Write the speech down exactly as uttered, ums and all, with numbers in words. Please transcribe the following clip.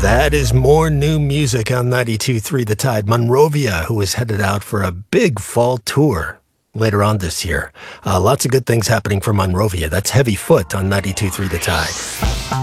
That is more new music on ninety-two point three The Tide. Monrovia, who is headed out for a big fall tour later on this year. Uh, lots of good things happening for Monrovia. That's Heavy Foot on ninety-two point three The Tide.